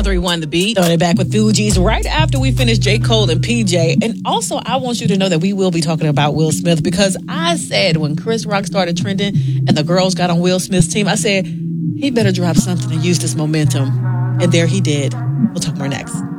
103.1 The Beat. Started back with Fugees right after we finished J. Cole and PJ. And also, I want you to know that we will be talking about Will Smith, because I said when Chris Rock started trending and the girls got on Will Smith's team, I said, he better drop something and use this momentum. And there he did. We'll talk more next.